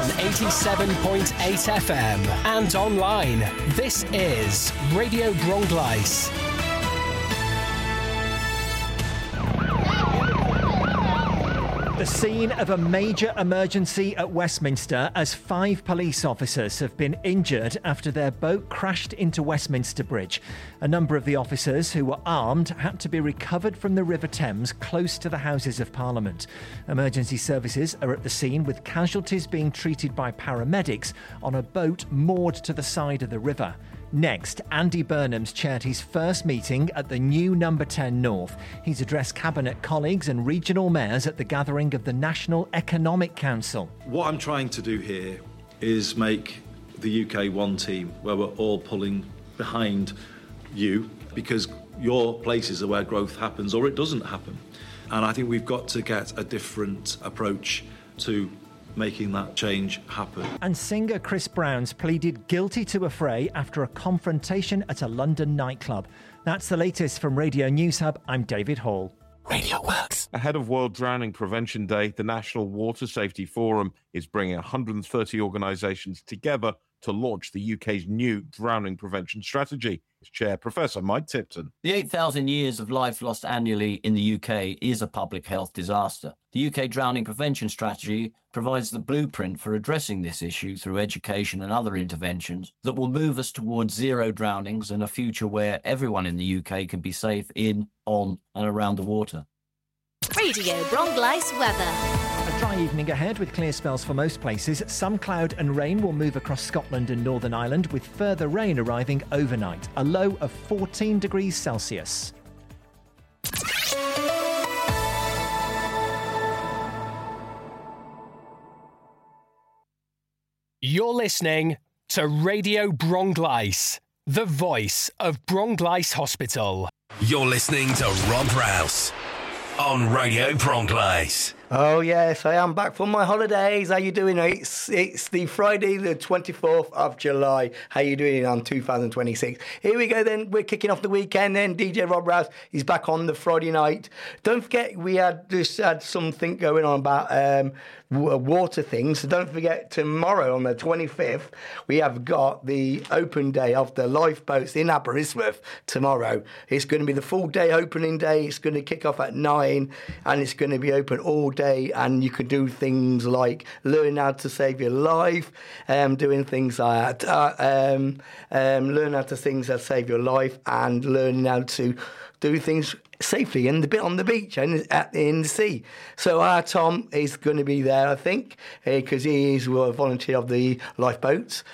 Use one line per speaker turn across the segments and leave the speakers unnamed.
on 87.8 FM and online. This is Radio Bronglais.
The scene of a major emergency at Westminster as 5 police officers have been injured after their boat crashed into Westminster Bridge. A number of the officers who were armed had to be recovered from the River Thames close to the Houses of Parliament. Emergency services are at the scene with casualties being treated by paramedics on a boat moored to the side of the river. Next, Andy Burnham's chaired his first meeting at the new Number 10 North. He's addressed Cabinet colleagues and regional mayors at the gathering of the National Economic Council.
What I'm trying to do here is make the UK one team, where we're all pulling behind you, because your places are where growth happens or it doesn't happen. And I think we've got to get a different approach to making that change happen.
And singer Chris Brown's pleaded guilty to a fray after a confrontation at a London nightclub. That's the latest from Radio News Hub. I'm David Hall.
Radio Works.
Ahead of World Drowning Prevention Day, the National Water Safety Forum is bringing 130 organisations together to launch the UK's new drowning prevention strategy. Its chair, Professor Mike Tipton.
The 8,000 years of life lost annually in the UK is a public health disaster. The UK Drowning Prevention Strategy provides the blueprint for addressing this issue through education and other interventions that will move us towards zero drownings and a future where everyone in the UK can be safe in, on and around the water.
Radio Bronglais weather.
A dry evening ahead with clear spells for most places. Some cloud and rain will move across Scotland and Northern Ireland, with further rain arriving overnight. A low of 14 degrees Celsius.
You're listening to Radio Bronglais, the voice of Bronglais Hospital.
You're listening to Rob Rouse on Radio Bronglais.
Oh yes, I am back from my holidays. How you doing? It's the Friday the 24th of July. How you doing on 2026? Here we go then. We're kicking off the weekend then. DJ Rob Rouse is back on the Friday night. Don't forget we had something going on about water things. So don't forget tomorrow on the 25th we have got the open day of the lifeboats in Aberystwyth tomorrow. It's going to be the full day opening day. It's going to kick off at 9 and it's going to be open all day, and you can do things like learn how to save your life, doing things like learn how to things that save your life, and learning how to do things safely in the bit on the beach and in the sea. So our Tom is going to be there, I think, because he is a volunteer of the lifeboats,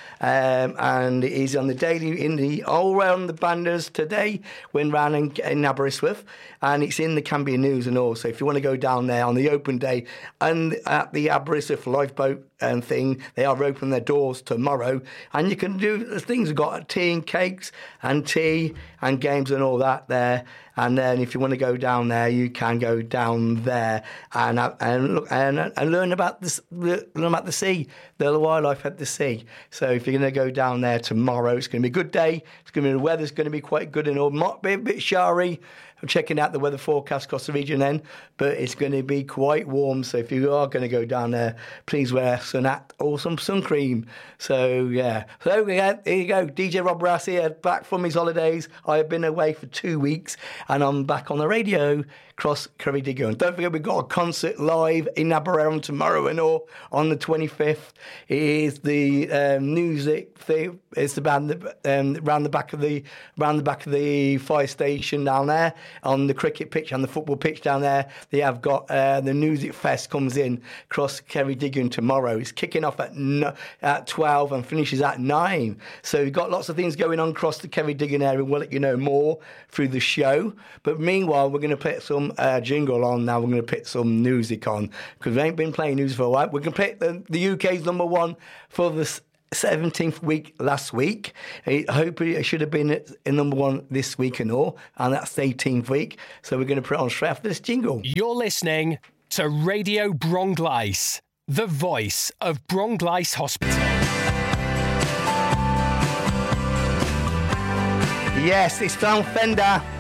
and he's on the daily in the all round the banders today. Went round in Aberystwyth, and it's in the Cambian News and all. So if you want to go down there on the open day and at the Aberystwyth lifeboat and thing, they are opening their doors tomorrow, and you can do things. We've got tea and cakes and tea and games and all that there. And then if you want to go down there, you can go down there and look and learn about the sea, the wildlife at the sea. So if you're going to go down there tomorrow, it's going to be a good day. It's going to be, the weather's going to be quite good and all. Might be a bit showery. I'm checking out the weather forecast across the region then, but it's going to be quite warm. So if you are going to go down there, please wear sun hat or some sun cream. So yeah. So here you go. DJ Rob Rouse here, back from his holidays. I have been away for 2 weeks and I'm back on the radio across Ceredigion. And don't forget, we've got a concert live in Aberavon tomorrow and all on the 25th. It is the music thing. It's the band round the back of the fire station down there on the cricket pitch and the football pitch down there. They have got the Music Fest comes in across Ceredigion tomorrow. It's kicking off at 12 and finishes at 9. So we've got lots of things going on across the Ceredigion area. We'll let you know more through the show. But meanwhile, we're going to put some jingle on now. We're going to put some music on because we ain't been playing music for a while. We're going to play the UK's number one for the 17th week last week. Hopefully it should have been in number one this week and all, and that's the 18th week. So we're going to put it on straight after this jingle.
You're listening to Radio Bronglais, the voice of Bronglais Hospital.
Yes, it's Tom Fender.